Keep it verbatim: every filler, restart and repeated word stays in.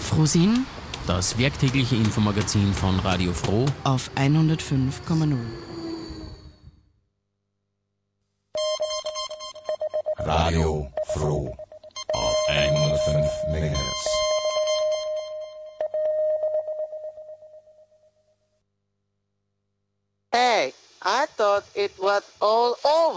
Frohsinn Das werktägliche Infomagazin von Radio Froh auf hundertfünf Komma null. Radio Froh auf hundertfünf Megahertz. Hey, I thought it was all over.